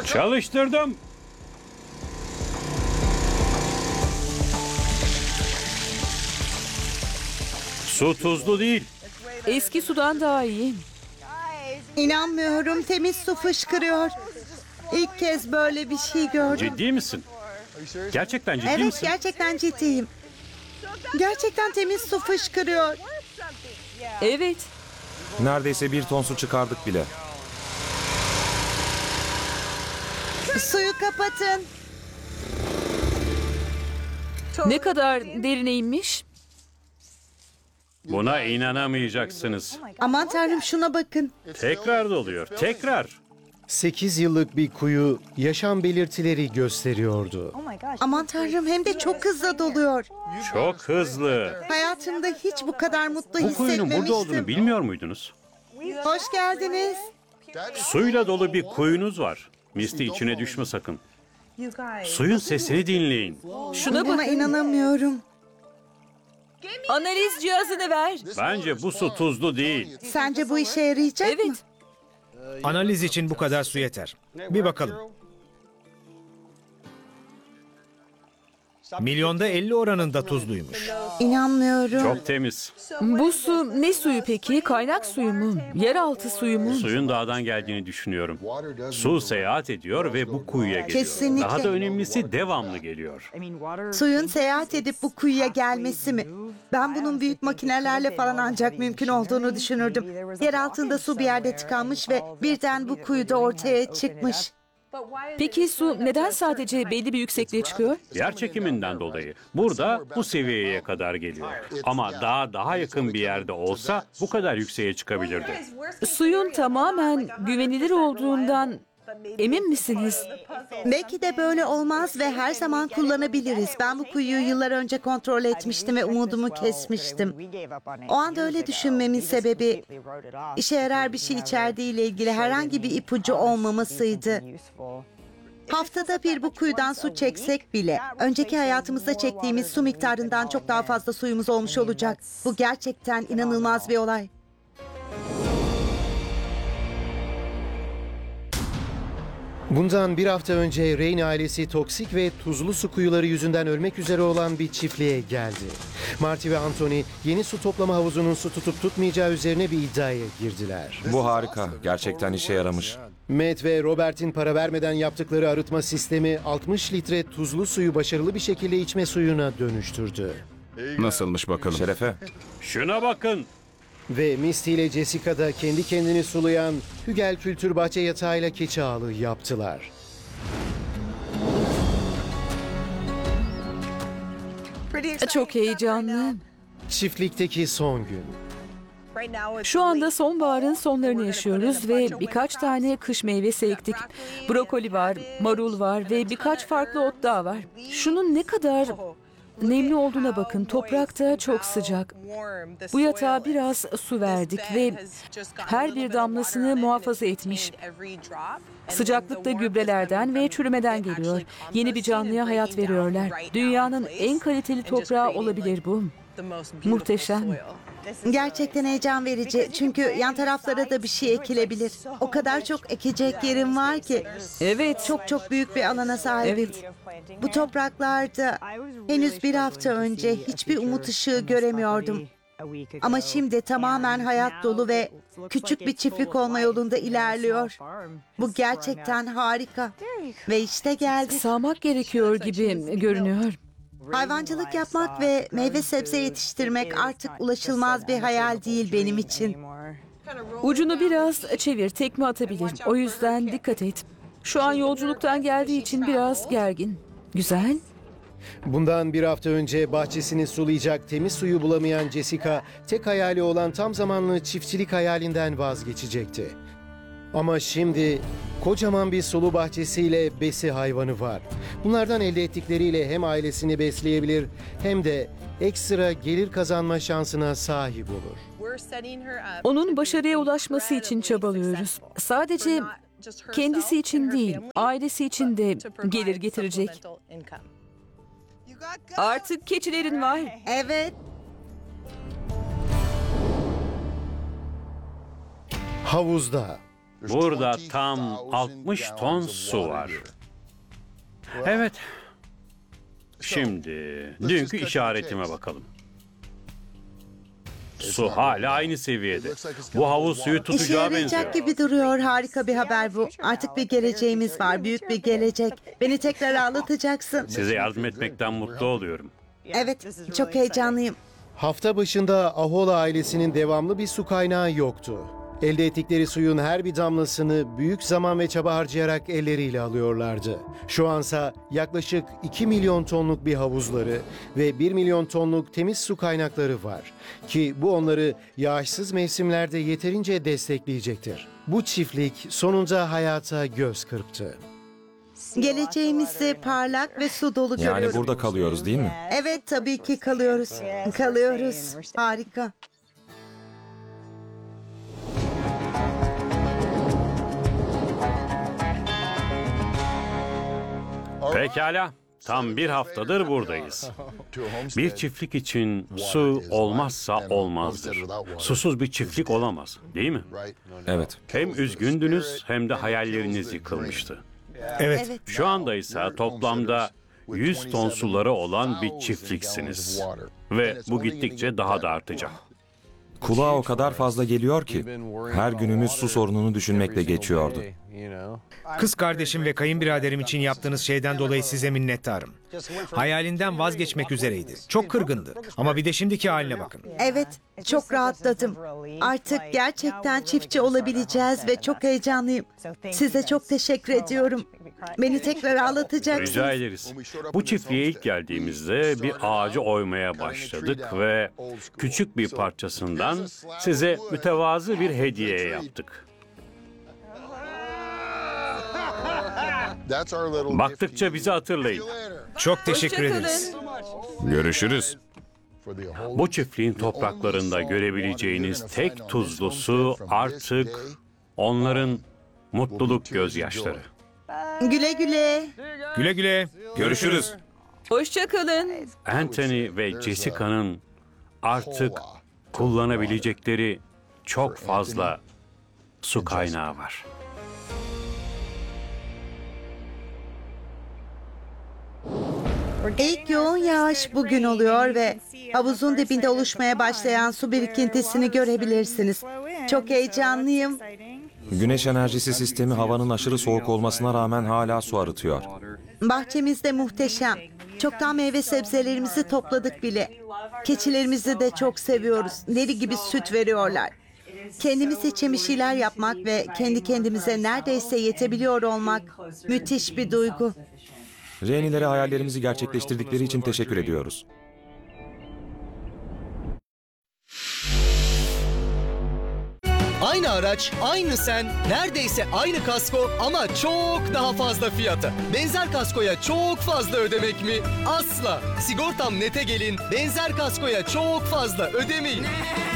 Çalıştırdım. Su tuzlu değil. Eski sudan daha iyi. İnanmıyorum, temiz su fışkırıyor. İlk kez böyle bir şey gördüm. Ciddi misin? Gerçekten ciddi Evet, misin? gerçekten ciddiyim. Gerçekten temiz su fışkırıyor. Evet. Neredeyse 1 ton su çıkardık bile. Suyu kapatın. Ne kadar derine inmiş? Buna inanamayacaksınız. Aman tanrım, şuna bakın. Tekrar doluyor. Tekrar. 8 yıllık bir kuyu yaşam belirtileri gösteriyordu. Aman tanrım, hem de çok hızlı doluyor. Çok hızlı. Hayatımda hiç bu kadar mutlu Bu kuyunun burada olduğunu hissetmemiştim. bilmiyor muydunuz? Hoş geldiniz. Suyla dolu bir kuyunuz var. Misty, içine düşme sakın. Suyun sesini dinleyin. Şuna Buna bakın. inanamıyorum. Analiz cihazını ver. Bence bu su tuzlu değil. Sence bu işe yarayacak mı? Evet. Analiz için bu kadar su yeter. Bir bakalım. Milyonda 50 oranında tuzluymuş. İnanmıyorum. Çok temiz. Bu su ne suyu peki? Kaynak suyu mu? Yeraltı suyu mu? Suyun dağdan geldiğini düşünüyorum. Su seyahat ediyor ve bu kuyuya geliyor. Kesinlikle. Daha da önemlisi devamlı geliyor. Suyun seyahat edip bu kuyuya gelmesi mi? Ben bunun büyük makinelerle falan ancak mümkün olduğunu düşünürdüm. Yer altında su bir yerde tıkanmış ve birden bu kuyuda ortaya çıkmış. Peki su neden sadece belli bir yüksekliğe çıkıyor? Yer çekiminden dolayı. Burada bu seviyeye kadar geliyor. Ama daha yakın bir yerde olsa bu kadar yükseğe çıkabilirdi. Suyun tamamen güvenilir olduğundan emin misiniz? Belki de böyle olmaz ve her zaman kullanabiliriz. Ben bu kuyuyu yıllar önce kontrol etmiştim ve umudumu kesmiştim. O anda öyle düşünmemin sebebi işe yarar bir şey içerdiğiyle ilgili herhangi bir ipucu olmamasıydı. Haftada bir bu kuyudan su çeksek bile önceki hayatımızda çektiğimiz su miktarından çok daha fazla suyumuz olmuş olacak. Bu gerçekten inanılmaz bir olay. Bundan 1 hafta önce Rain ailesi toksik ve tuzlu su kuyuları yüzünden ölmek üzere olan bir çiftliğe geldi. Marty ve Anthony yeni su toplama havuzunun su tutup tutmayacağı üzerine bir iddiaya girdiler. Bu harika. Gerçekten işe yaramış. Matt ve Robert'in para vermeden yaptıkları arıtma sistemi 60 litre tuzlu suyu başarılı bir şekilde içme suyuna dönüştürdü. Nasılmış bakalım? Şerefe. Şuna bakın. Ve Misty ile Jessica da kendi kendini sulayan Hügel Kültür Bahçe yatağıyla keçi ağlı yaptılar. Çok heyecanlı. Çiftlikteki son gün. Şu anda sonbaharın sonlarını yaşıyoruz ve birkaç tane kış meyvesi ektik. Brokoli var, marul var ve birkaç farklı ot daha var. Şunun ne kadar nemli olduğuna bakın. Toprak da çok sıcak. Bu yatağa biraz su verdik ve her bir damlasını muhafaza etmiş. Sıcaklık da gübrelerden ve çürümeden geliyor. Yeni bir canlıya hayat veriyorlar. Dünyanın en kaliteli toprağı olabilir bu. Muhteşem. Gerçekten heyecan verici çünkü yan taraflara da bir şey ekilebilir. O kadar çok ekecek yerim var ki. Evet. Çok büyük bir alana sahibim. Bu topraklarda henüz 1 hafta önce hiçbir umut ışığı göremiyordum. Ama şimdi tamamen hayat dolu ve küçük bir çiftlik olma yolunda ilerliyor. Bu gerçekten harika. Ve işte geldik. Sağmak gerekiyor gibi görünüyor. Hayvancılık yapmak ve meyve sebze yetiştirmek artık ulaşılmaz bir hayal değil benim için. Ucunu biraz çevir, tekme atabilir. O yüzden dikkat et. Şu an yolculuktan geldiği için biraz gergin. Güzel. Bundan 1 hafta önce bahçesini sulayacak temiz suyu bulamayan Jessica, tek hayali olan tam zamanlı çiftçilik hayalinden vazgeçecekti. Ama şimdi kocaman bir sulu bahçesiyle besi hayvanı var. Bunlardan elde ettikleriyle hem ailesini besleyebilir hem de ekstra gelir kazanma şansına sahip olur. Onun başarıya ulaşması için çabalıyoruz. Sadece kendisi için değil, ailesi için de gelir getirecek. Artık keçilerin var. Evet. Havuzda Burada tam 60 ton su var. Evet. Şimdi dünkü işaretime bakalım. Su hala aynı seviyede. Bu havuz suyu İşe tutacağı benziyor. yarayacak gibi duruyor. Harika bir haber bu. Artık bir geleceğimiz var. Büyük bir gelecek. Beni tekrar ağlatacaksın. Size yardım etmekten mutlu oluyorum. Evet, çok heyecanlıyım. Hafta başında Ahola ailesinin devamlı bir su kaynağı yoktu. Elde ettikleri suyun her bir damlasını büyük zaman ve çaba harcayarak elleriyle alıyorlardı. Şu ansa yaklaşık 2 milyon tonluk bir havuzları ve 1 milyon tonluk temiz su kaynakları var. Ki bu onları yağışsız mevsimlerde yeterince destekleyecektir. Bu çiftlik sonunda hayata göz kırptı. Geleceğimizi parlak ve su dolu Yani görüyorum. burada kalıyoruz değil mi? Evet, tabii ki kalıyoruz. Kalıyoruz. Harika. Pekala. Tam bir haftadır buradayız. Bir çiftlik için su olmazsa olmazdır. Susuz bir çiftlik olamaz, değil mi? Evet. Hem üzgündünüz hem de hayalleriniz yıkılmıştı. Evet. Evet. Şu anda ise toplamda 100 ton suları olan bir çiftliksiniz. Ve bu gittikçe daha da artacak. Kulağa o kadar fazla geliyor ki her günümüz su sorununu düşünmekle geçiyordu. Kız kardeşim ve kayınbiraderim için yaptığınız şeyden dolayı size minnettarım. Hayalinden vazgeçmek üzereydi. Çok kırgındı. Ama bir de şimdiki haline bakın. Evet, çok rahatladım. Artık gerçekten çiftçi olabileceğiz ve çok heyecanlıyım. Size çok teşekkür ediyorum. Beni tekrar ağlatacaksınız. Rica ederiz. Bu çiftliğe ilk geldiğimizde bir ağacı oymaya başladık ve küçük bir parçasından size mütevazı bir hediye yaptık. Baktıkça bizi hatırlayın. Çok teşekkür Hoşça ederiz. kalın. Görüşürüz. Bu çiftliğin topraklarında görebileceğiniz tek tuzlu su artık onların mutluluk gözyaşları. Güle güle. Güle güle. Görüşürüz. Hoşça kalın. Anthony ve Jessica'nın artık kullanabilecekleri çok fazla su kaynağı var. İlk yoğun yağış bugün oluyor ve havuzun dibinde oluşmaya başlayan su birikintisini görebilirsiniz. Çok heyecanlıyım. Güneş enerjisi sistemi havanın aşırı soğuk olmasına rağmen hala su arıtıyor. Bahçemiz de muhteşem. Çoktan meyve sebzelerimizi topladık bile. Keçilerimizi de çok seviyoruz. Deli gibi süt veriyorlar. Kendimiz için bir şeyler yapmak ve kendi kendimize neredeyse yetebiliyor olmak müthiş bir duygu. Renilere hayallerimizi gerçekleştirdikleri için teşekkür ediyoruz. Aynı araç, aynı sen, neredeyse aynı kasko ama çok daha fazla fiyata. Benzer kaskoya çok fazla ödemek mi? Asla. Sigortam Net'e gelin, benzer kaskoya çok fazla ödemeyin.